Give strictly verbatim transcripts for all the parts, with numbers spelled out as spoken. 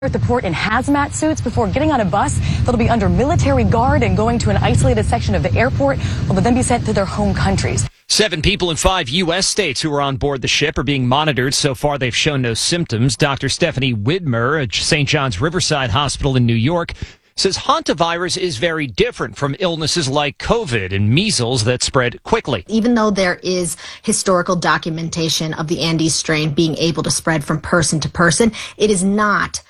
At the port in hazmat suits before getting on a bus that'll be under military guard and going to an isolated section of the airport will then be sent to their home countries. Seven people in five U S states who are on board the ship are being monitored. So far, they've shown no symptoms. Doctor Stephanie Widmer at Saint John's Riverside Hospital in New York says hantavirus is very different from illnesses like COVID and measles that spread quickly. Even though there is historical documentation of the Andes strain being able to spread from person to person, it is not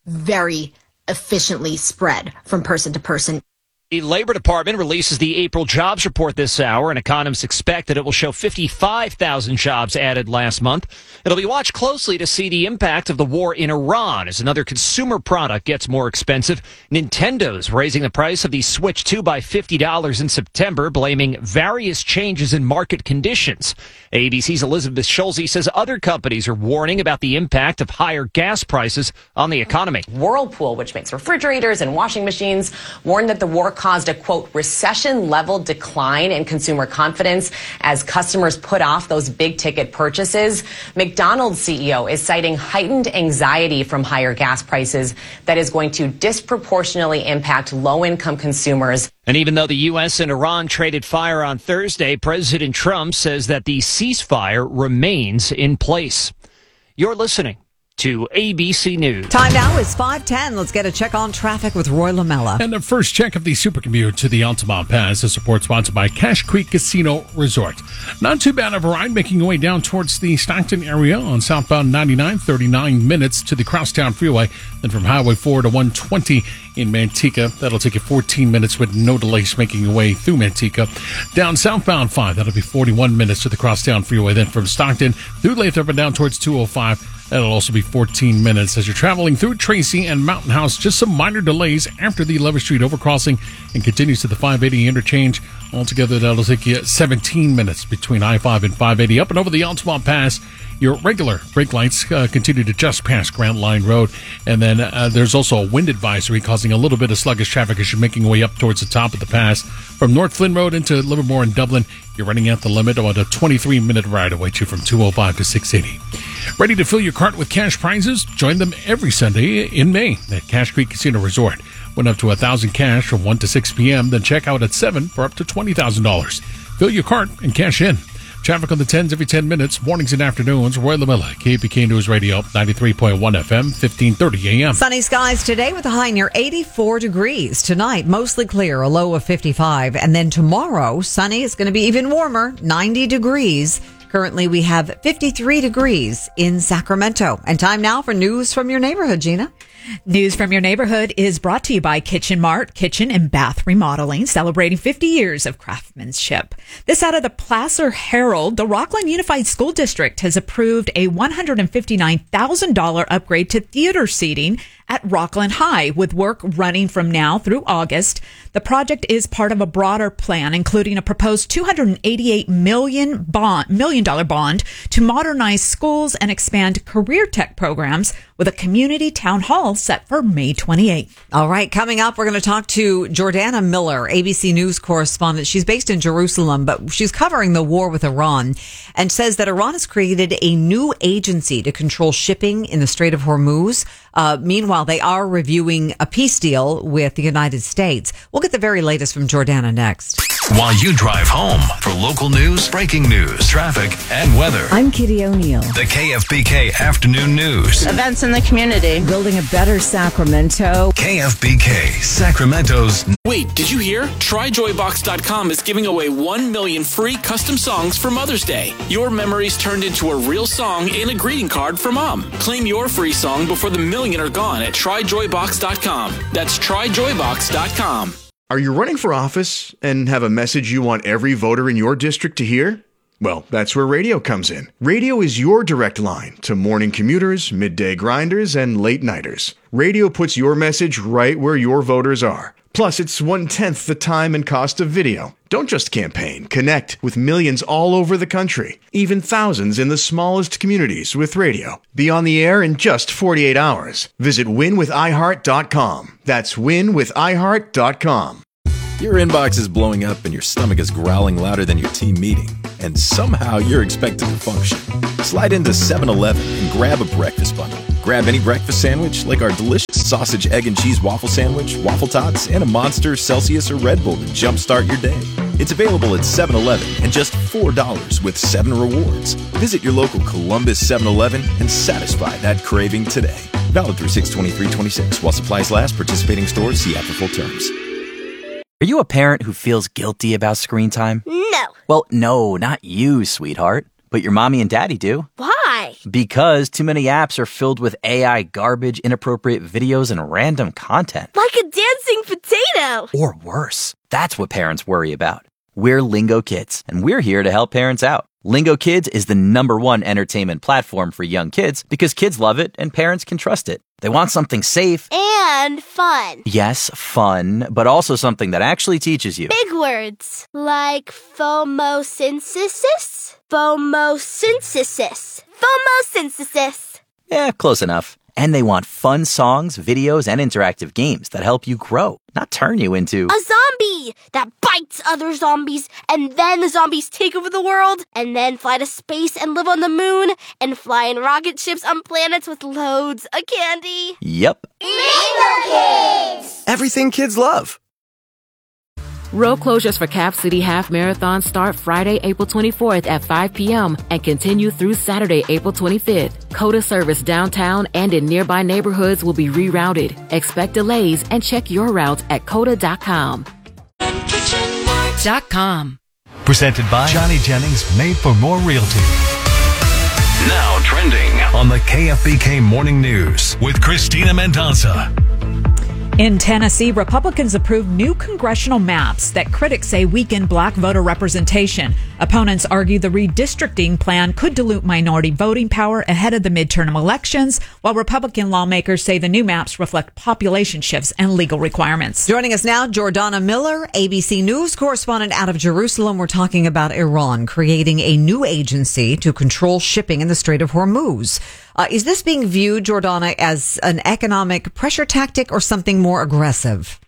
very efficiently spread from person to person. The Labor Department releases the April jobs report this hour, and economists expect that it will show fifty-five thousand jobs added last month. It'll be watched closely to see the impact of the war in Iran as another consumer product gets more expensive. Nintendo's raising the price of the Switch two by fifty dollars in September, blaming various changes in market conditions. A B C's Elizabeth Schulze says other companies are warning about the impact of higher gas prices on the economy. Whirlpool, which makes refrigerators and washing machines, warned that the war caused a, quote, recession-level decline in consumer confidence as customers put off those big-ticket purchases. McDonald's C E O is citing heightened anxiety from higher gas prices that is going to disproportionately impact low-income consumers. And even though the U S and Iran traded fire on Thursday, President Trump says that the ceasefire remains in place. You're listening to A B C News. Time now is five ten. Let's get a check on traffic with Roy Lamella. And the first check of the supercommute to the Altamont Pass is support sponsored by Cache Creek Casino Resort. Not too bad of a ride, making your way down towards the Stockton area on southbound ninety-nine, thirty-nine minutes to the Crosstown Freeway. Then from Highway four to one twenty in Manteca, that'll take you fourteen minutes with no delays making your way through Manteca. Down southbound five, that'll be forty-one minutes to the Crosstown Freeway. Then from Stockton through Lathrop and down towards two oh five, that'll also be fourteen minutes as you're traveling through Tracy and Mountain House. Just some minor delays after the Lever Street overcrossing and continues to the five eighty interchange. Altogether, that'll take you seventeen minutes between I five and five eighty. Up and over the Altamont Pass, your regular brake lights uh, continue to just pass Grant Line Road. And then uh, there's also a wind advisory causing a little bit of sluggish traffic as you're making your way up towards the top of the pass. From North Flynn Road into Livermore and Dublin, you're running at the limit. About a twenty-three minute ride awaits you from two oh five to six eighty. Ready to fill your cart with cash prizes? Join them every Sunday in May at Cache Creek Casino Resort. Win up to one thousand cash from one to six p.m., then check out at seven for up to twenty thousand dollars. Fill your cart and cash in. Traffic on the tens every ten minutes, mornings and afternoons. Roy Lamella, K P K News Radio, ninety-three point one F M, fifteen thirty A M. Sunny skies today with a high near eighty-four degrees. Tonight, mostly clear, a low of fifty-five. And then tomorrow, sunny, it's going to be even warmer, ninety degrees. Currently, we have fifty-three degrees in Sacramento. And time now for news from your neighborhood, Gina. News from your neighborhood is brought to you by Kitchen Mart, kitchen and bath remodeling, celebrating fifty years of craftsmanship. This out of the Placer Herald. The Rockland Unified School District has approved a one hundred fifty-nine thousand dollars upgrade to theater seating at Rockland High, with work running from now through August. The project is part of a broader plan, including a proposed two hundred eighty-eight million bond, million dollar bond to modernize schools and expand career tech programs, with a community town hall set for May twenty-eighth. All right, coming up, we're going to talk to Jordana Miller, A B C News correspondent. She's based in Jerusalem, but she's covering the war with Iran, and says that Iran has created a new agency to control shipping in the Strait of Hormuz. Uh, meanwhile, they are reviewing a peace deal with the United States. We'll get the very latest from Jordana next. While you drive home, for local news, breaking news, traffic, and weather. I'm Kitty O'Neill. The K F B K Afternoon News. Events in the community. Building a better Sacramento. K F B K, Sacramento's. Wait, did you hear? Try Joy Box dot com is giving away one million free custom songs for Mother's Day. Your memories turned into a real song and a greeting card for Mom. Claim your free song before the million are gone at Try Joy Box dot com. That's Try Joy Box dot com. Are you running for office and have a message you want every voter in your district to hear? Well, that's where radio comes in. Radio is your direct line to morning commuters, midday grinders, and late nighters. Radio puts your message right where your voters are. Plus, it's one-tenth the time and cost of video. Don't just campaign. Connect with millions all over the country, even thousands in the smallest communities with radio. Be on the air in just forty-eight hours. Visit win with i heart dot com. That's win with i heart dot com. Your inbox is blowing up and your stomach is growling louder than your team meeting, and somehow you're expected to function. Slide into seven eleven and grab a breakfast bundle. Grab any breakfast sandwich like our delicious sausage, egg, and cheese waffle sandwich, waffle tots, and a Monster, Celsius, or Red Bull to jumpstart your day. It's available at seven eleven and just four dollars with seven rewards. Visit your local Columbus seven eleven and satisfy that craving today. Valid through six twenty-three twenty-six while supplies last. Participating stores, see app for full terms. Are you a parent who feels guilty about screen time? No. Well, no, not you, sweetheart. But your mommy and daddy do. Why? Because too many apps are filled with A I garbage, inappropriate videos, and random content. Like a dancing potato. Or worse. That's what parents worry about. We're Lingo Kids, and we're here to help parents out. Lingo Kids is the number one entertainment platform for young kids because kids love it and parents can trust it. They want something safe. And fun. Yes, fun, but also something that actually teaches you. Big words. Like phomosynthesis? Phomosynthesis. Phomosynthesis. Yeah, close enough. And they want fun songs, videos, and interactive games that help you grow, not turn you into a zombie that bites other zombies, and then the zombies take over the world, and then fly to space and live on the moon, and fly in rocket ships on planets with loads of candy. Yep. Lingo Kids! Everything kids love. Road closures for Cap City Half Marathon start Friday, April twenty-fourth at five p.m. and continue through Saturday, April twenty-fifth. COTA service downtown and in nearby neighborhoods will be rerouted. Expect delays and check your routes at cota dot com. Dot com. Presented by Johnny Jennings Made for More Realty. Now trending on the K F B K Morning News with Christina Mendoza. In Tennessee, Republicans approved new congressional maps that critics say weaken black voter representation. Opponents argue the redistricting plan could dilute minority voting power ahead of the midterm elections, while Republican lawmakers say the new maps reflect population shifts and legal requirements. Joining us now, Jordana Miller, A B C News correspondent out of Jerusalem. We're talking about Iran creating a new agency to control shipping in the Strait of Hormuz. Uh, is this being viewed, Jordana, as an economic pressure tactic or something more aggressive?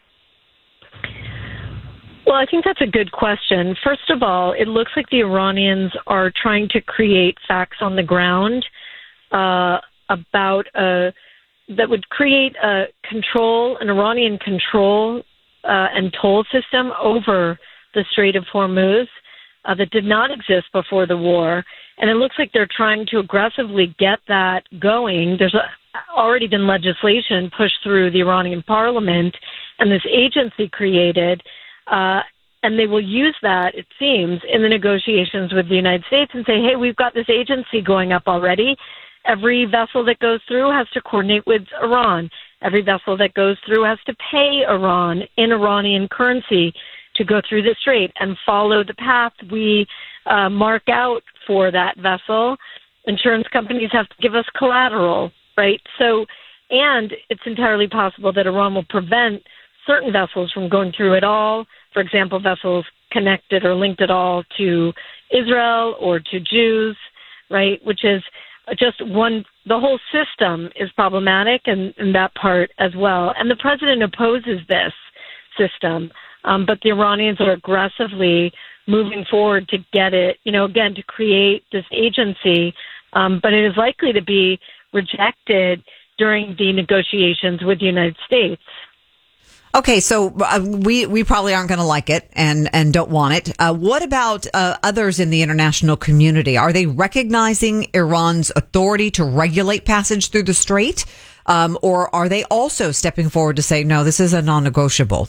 Well, I think that's a good question. First of all, it looks like the Iranians are trying to create facts on the ground uh, about a, that would create a control, an Iranian control uh, and toll system over the Strait of Hormuz uh, that did not exist before the war. And it looks like they're trying to aggressively get that going. There's a, already been legislation pushed through the Iranian parliament and this agency created, uh, and they will use that, it seems, in the negotiations with the United States and say, hey, we've got this agency going up already. Every vessel that goes through has to coordinate with Iran. Every vessel that goes through has to pay Iran in Iranian currency to go through the strait and follow the path we uh, mark out for that vessel. Insurance companies have to give us collateral, right? So, and it's entirely possible that Iran will prevent certain vessels from going through at all. For example, vessels connected or linked at all to Israel or to Jews, right? Which is just one, the whole system is problematic in, in that part as well. And the president opposes this system. Um, but the Iranians are aggressively moving forward to get it, you know, again, to create this agency. Um, but it is likely to be rejected during the negotiations with the United States. Okay, so uh, we we probably aren't going to like it and, and don't want it. Uh, what about uh, others in the international community? Are they recognizing Iran's authority to regulate passage through the strait? Um, or are they also stepping forward to say, no, this is a non-negotiable?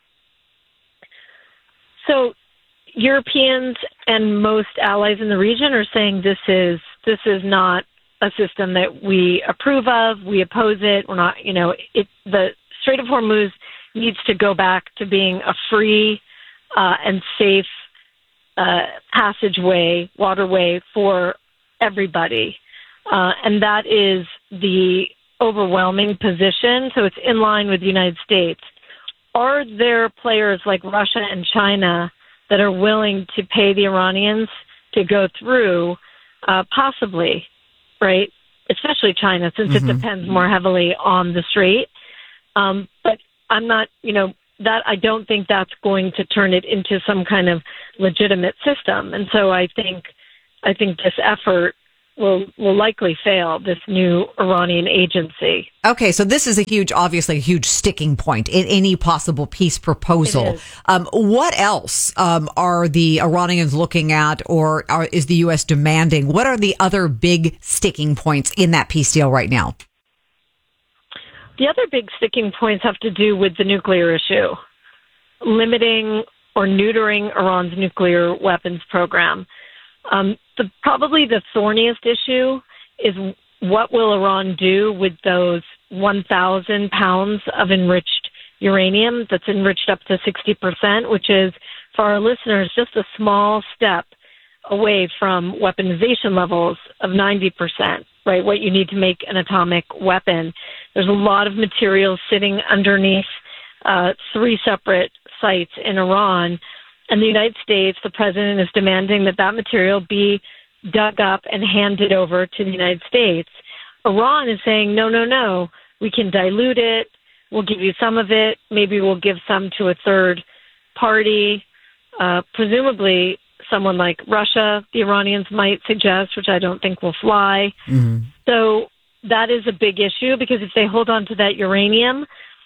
So Europeans and most allies in the region are saying this is this is not a system that we approve of. We oppose it. We're not, you know, it, the Strait of Hormuz needs to go back to being a free uh, and safe uh, passageway, waterway for everybody. Uh, and that is the overwhelming position. So it's in line with the United States. Are there players like Russia and China that are willing to pay the Iranians to go through? Uh, possibly, right? Especially China, since mm-hmm. it depends more heavily on the strait. Um, but I'm not, you know, that I don't think that's going to turn it into some kind of legitimate system. And so I think I think this effort will will likely fail, this new Iranian agency. Okay, so this is a huge, obviously a huge sticking point in any possible peace proposal. Um, what else um, are the Iranians looking at, or are, is the U S demanding? What are the other big sticking points in that peace deal right now? The other big sticking points have to do with the nuclear issue, limiting or neutering Iran's nuclear weapons program. Um, the, probably the thorniest issue is what will Iran do with those one thousand pounds of enriched uranium that's enriched up to sixty percent, which is, for our listeners, just a small step away from weaponization levels of ninety percent, right? What you need to make an atomic weapon. There's a lot of material sitting underneath uh, three separate sites in Iran. And the United States, the president is demanding that that material be dug up and handed over to the United States. Iran is saying, no, no, no, we can dilute it. We'll give you some of it. Maybe we'll give some to a third party. Uh, presumably someone like Russia, the Iranians might suggest, which I don't think will fly. Mm-hmm. So that is a big issue, because if they hold on to that uranium,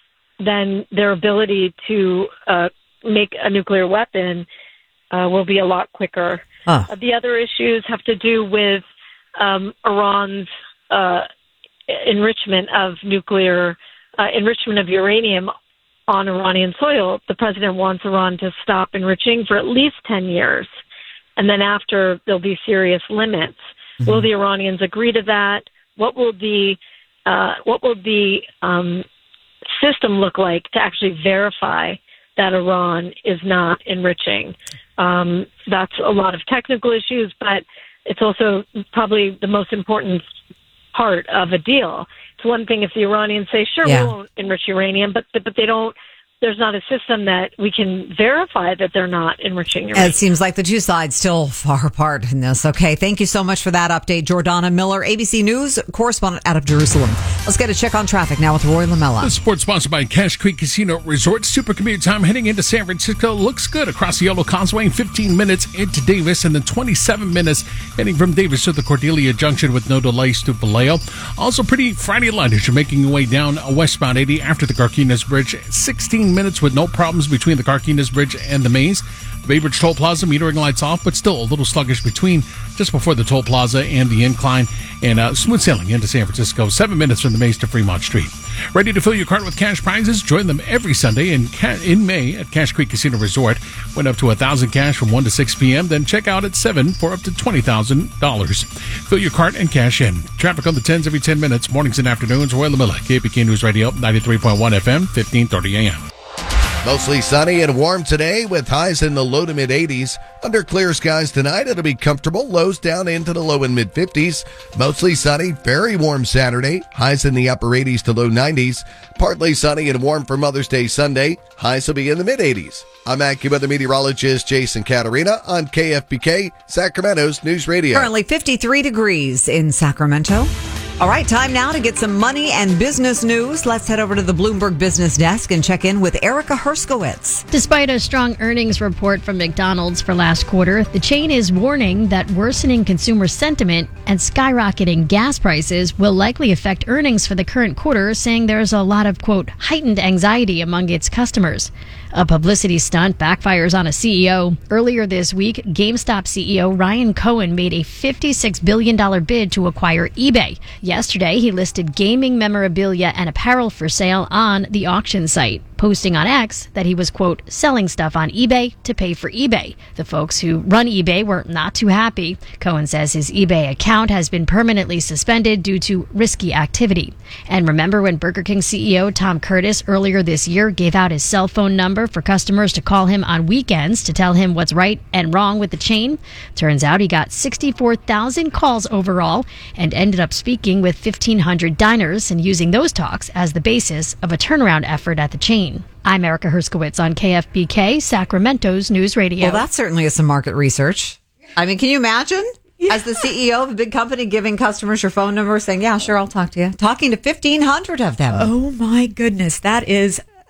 then their ability to uh, make a nuclear weapon uh, will be a lot quicker. Huh. Uh, the other issues have to do with um, Iran's uh, enrichment of nuclear, uh, enrichment of uranium on Iranian soil. The president wants Iran to stop enriching for at least ten years. And then after, there'll be serious limits. Mm-hmm. Will the Iranians agree to that? What will the, uh, what will the um, system look like to actually verify that Iran is not enriching? Um, that's a lot of technical issues, but it's also probably the most important part of a deal. It's one thing if the Iranians say, sure, yeah. we won't enrich uranium, but, but, but they don't, there's not a system that we can verify that they're not enriching uranium. It seems like the two sides still far apart in this. Okay, thank you so much for that update. Jordana Miller, A B C News correspondent out of Jerusalem. Let's get a check on traffic now with Roy Lamella. The sports sponsored by Cache Creek Casino Resort. Super commute time heading into San Francisco looks good across the Yolo Causeway in fifteen minutes into Davis, and then twenty-seven minutes heading from Davis to the Cordelia Junction with no delays to Vallejo. Also pretty Friday light as you're making your way down westbound eighty after the Carquinez Bridge. sixteen minutes with no problems between the Carquinez Bridge and the Maze. Bay Bridge Toll Plaza, metering lights off, but still a little sluggish between just before the Toll Plaza and the incline. And uh, smooth sailing into San Francisco, seven minutes from the Maze to Fremont Street. Ready to fill your cart with cash prizes? Join them every Sunday in ca- in May at Cache Creek Casino Resort. Win up to one thousand cash from one to six p.m., then check out at seven for up to twenty thousand dollars. Fill your cart and cash in. Traffic on the tens every ten minutes, mornings and afternoons. Roy Lamilla, K F B K News Radio, ninety-three point one F M, fifteen thirty a.m. Mostly sunny and warm today with highs in the low to mid eighties. Under clear skies tonight, it'll be comfortable. Lows down into the low and mid fifties. Mostly sunny, very warm Saturday. Highs in the upper eighties to low nineties. Partly sunny and warm for Mother's Day Sunday. Highs will be in the mid eighties. I'm AccuWeather meteorologist Jason Caterina on K F B K, Sacramento's News Radio. Currently fifty-three degrees in Sacramento. All right, time now to get some money and business news. Let's head over to the Bloomberg Business Desk and check in with Erica Herskowitz. Despite a strong earnings report from McDonald's for last quarter, the chain is warning that worsening consumer sentiment and skyrocketing gas prices will likely affect earnings for the current quarter, saying there's a lot of, quote, heightened anxiety among its customers. A publicity stunt backfires on a C E O. Earlier this week, GameStop C E O Ryan Cohen made a fifty-six billion dollars bid to acquire eBay. Yesterday, he listed gaming memorabilia and apparel for sale on the auction site, posting on X that he was, quote, selling stuff on eBay to pay for eBay. The folks who run eBay were not too happy. Cohen says his eBay account has been permanently suspended due to risky activity. And remember when Burger King C E O Tom Curtis earlier this year gave out his cell phone number for customers to call him on weekends to tell him what's right and wrong with the chain? Turns out he got sixty-four thousand calls overall and ended up speaking with fifteen hundred diners and using those talks as the basis of a turnaround effort at the chain. I'm Erica Herskowitz on K F B K, Sacramento's News Radio. Well, that certainly is some market research. I mean, can you imagine? Yeah. As the C E O of a big company giving customers your phone number saying, yeah, sure, I'll talk to you. Talking to fifteen hundred of them. Oh, my goodness. That is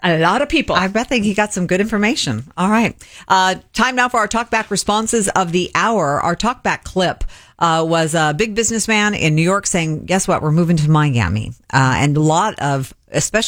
a lot of people. I bet he got some good information. All right. Uh, time now for our talkback responses of the hour. Our talkback clip uh, was a big businessman in New York saying, guess what? We're moving to Miami. Uh, and a lot of, especially